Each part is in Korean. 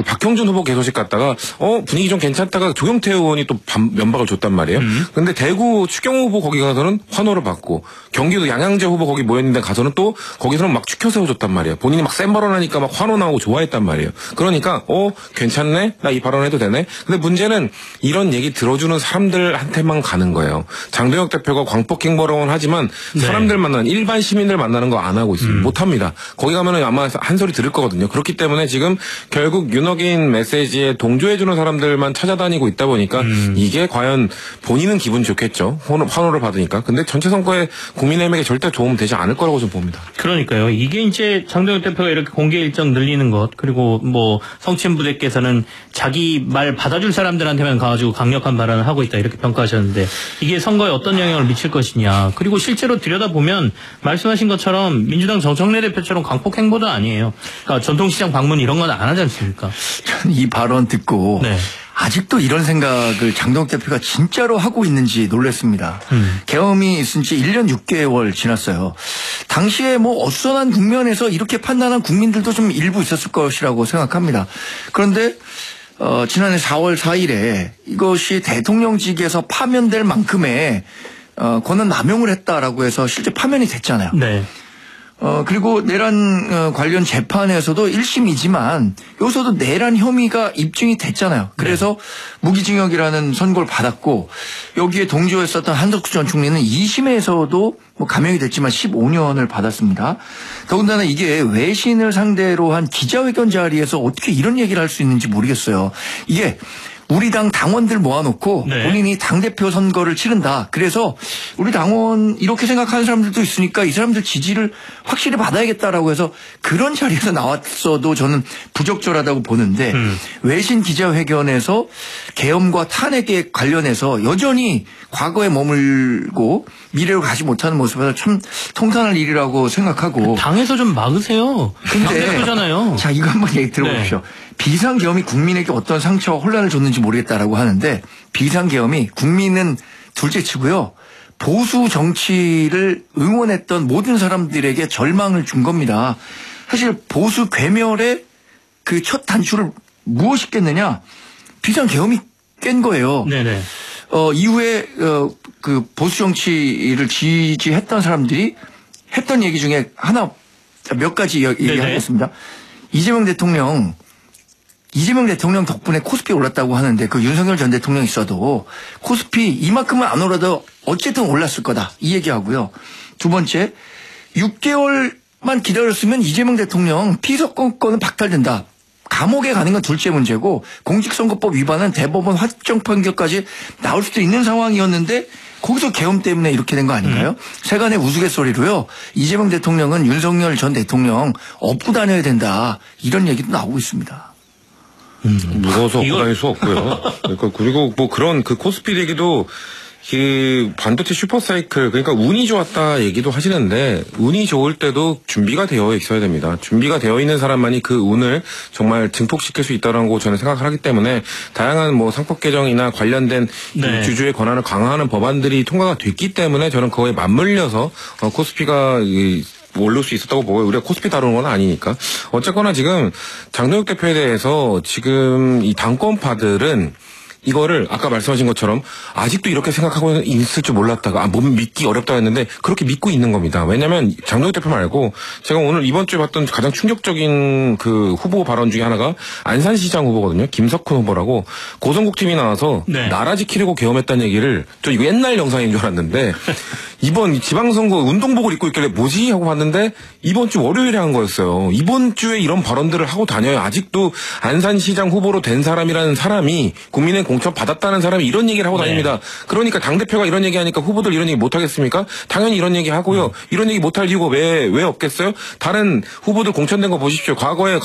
박형준 후보 개소식 갔다가 분위기 좀 괜찮다가 조경태 의원이 또 면박을 줬단 말이에요. 근데 대구 추경호 후보 거기 가서는 환호를 받고 경기도 양양재 후보 거기 모였는데 가서는 또 거기서는 막 추켜 세워줬단 말이에요. 본인이 막 센 발언하니까 막 환호 나오고 좋아했단 말이에요. 그러니까 괜찮네? 나 이 발언해도 되네? 근데 문제는 이런 얘기 들어주는 사람들한테만 가는 거예요. 장동혁 대표가 광폭행보라고는 하지만 사람들 만나는 일반 시민들 만나는 거 안 하고 있어요. 못합니다. 거기 가면은 아마 한 소리 들을 거거든요. 그렇기 때문에 지금 결국 윤핵인 메시지에 동조해주는 사람들만 찾아다니고 있다 보니까 이게 과연 본인은 기분 좋겠죠. 환호를 받으니까. 근데 전체 선거에 국민의힘에게 절대 도움 되지 않을 거라고 좀 봅니다. 그러니까요. 이게 이제 장동혁 대표가 이렇게 공개 일정 늘리는 것, 그리고 뭐 성친 부대께서는 자기 말 받아줄 사람들한테만 가가지고 강력한 발언을 하고 있다 이렇게 평가하셨는데 이게 선거에 어떤 영향을 미칠 것이냐. 그리고 실제로 들여다보면 말씀하신 것처럼 민주당 정청래 대표처럼 강폭 행보도 아니에요. 그러니까 전통시장 방문 이런 건 안 하지 않습니까? 저는 이 발언 듣고 네. 아직도 이런 생각을 장동혁 대표가 진짜로 하고 있는지 놀랐습니다. 계엄이 있은 지 1년 6개월 지났어요. 당시에 뭐 어수선한 국면에서 이렇게 판단한 국민들도 좀 일부 있었을 것이라고 생각합니다. 그런데 지난해 4월 4일에 이것이 대통령직에서 파면될 만큼의 권한 남용을 했다라고 해서 실제 파면이 됐잖아요. 네. 그리고 내란 관련 재판에서도 1심이지만 여기서도 내란 혐의가 입증이 됐잖아요. 그래서 무기징역이라는 선고를 받았고 여기에 동조했었던 한덕수 전 총리는 2심에서도 뭐 감형이 됐지만 15년을 받았습니다. 더군다나 이게 외신을 상대로 한 기자회견 자리에서 어떻게 이런 얘기를 할 수 있는지 모르겠어요. 이게 우리 당 당원들 모아놓고 본인이 당대표 선거를 치른다. 그래서 우리 당원 이렇게 생각하는 사람들도 있으니까 이 사람들 지지를 확실히 받아야겠다라고 해서 그런 자리에서 나왔어도 저는 부적절하다고 보는데 외신 기자회견에서 계엄과 탄핵에 관련해서 여전히 과거에 머물고 미래로 가지 못하는 모습에서 참 통탄할 일이라고 생각하고 당에서 좀 막으세요. 당대표잖아요. 자, 이거 한번 얘기 들어보십시오. 비상계엄이 국민에게 어떤 상처와 혼란을 줬는지 모르겠다라고 하는데 비상계엄이 국민은 둘째치고요. 보수 정치를 응원했던 모든 사람들에게 절망을 준 겁니다. 사실 보수 괴멸의 그 첫 단추를 무엇이 깼느냐? 비상계엄이 깬 거예요. 네네. 이후에 그 보수 정치를 지지했던 사람들이 했던 얘기 중에 하나 몇 가지 얘기하겠습니다. 이재명 대통령 덕분에 코스피 올랐다고 하는데 그 윤석열 전 대통령이 있어도 코스피 이만큼은 안 올라도 어쨌든 올랐을 거다. 이 얘기하고요. 두 번째, 6개월만 기다렸으면 이재명 대통령 피선거권은 박탈된다. 감옥에 가는 건 둘째 문제고 공직선거법 위반은 대법원 확정 판결까지 나올 수도 있는 상황이었는데 거기서 계엄 때문에 이렇게 된 거 아닌가요? 세간의 우스갯소리로요. 이재명 대통령은 윤석열 전 대통령 업고 다녀야 된다. 이런 얘기도 나오고 있습니다. 무거워서 업고 다닐 수 없고요. 그러니까 그리고 뭐 그런 그 코스피 얘기도 이 반도체 슈퍼사이클 그러니까 운이 좋았다 얘기도 하시는데 운이 좋을 때도 준비가 되어 있어야 됩니다. 준비가 되어 있는 사람만이 그 운을 정말 증폭시킬 수 있다라고 저는 생각을 하기 때문에 다양한 뭐 상법 개정이나 관련된 주주의 권한을 강화하는 법안들이 통과가 됐기 때문에 저는 그거에 맞물려서 코스피가 오를 수 있었다고 보고요. 우리가 코스피 다루는 건 아니니까. 어쨌거나 지금 장동혁 대표에 대해서 지금 이 당권파들은 이거를 아까 말씀하신 것처럼 아직도 이렇게 생각하고 있을 줄 몰랐다가 믿기 어렵다 했는데 그렇게 믿고 있는 겁니다. 왜냐하면 장동혁 대표 말고 제가 오늘 이번 주에 봤던 가장 충격적인 그 후보 발언 중에 하나가 안산시장 후보거든요. 김석훈 후보라고 고성국팀이 나와서 나라 지키려고 계엄했다는 얘기를 저 이거 옛날 영상인 줄 알았는데 이번 지방선거 운동복을 입고 있길래 뭐지 하고 봤는데 이번 주 월요일에 한 거였어요. 이번 주에 이런 발언들을 하고 다녀요. 아직도 안산시장 후보로 된 사람이라는 사람이 국민의 공천 받았다는 사람이 이런 얘기를 하고 다닙니다. 그러니까 당대표가 이런 얘기하니까 후보들 이런 얘기 못하겠습니까? 당연히 이런 얘기 하고요. 이런 얘기 못할 이유가 왜 없겠어요? 다른 후보들 공천된 거 보십시오. 과거에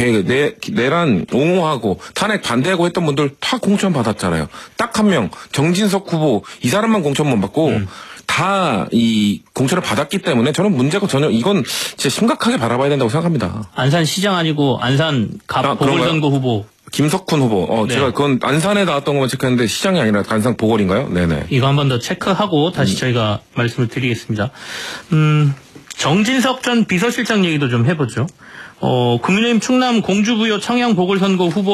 내란 옹호하고 탄핵 반대하고 했던 분들 다 공천 받았잖아요. 딱 한 명 정진석 후보 이 사람만 공천 못 받고 다 이 공천을 받았기 때문에 저는 문제가 전혀 이건 진짜 심각하게 바라봐야 된다고 생각합니다. 안산시장 아니고 안산 보궐선거 후보. 김석훈 후보. 제가 그건 안산에 나왔던 것만 체크했는데 시장이 아니라 안산 보궐인가요? 네네. 이거 한 번 더 체크하고 다시 저희가 말씀을 드리겠습니다. 정진석 전 비서실장 얘기도 좀 해보죠. 국민의힘 충남 공주부여 청양 보궐선거 후보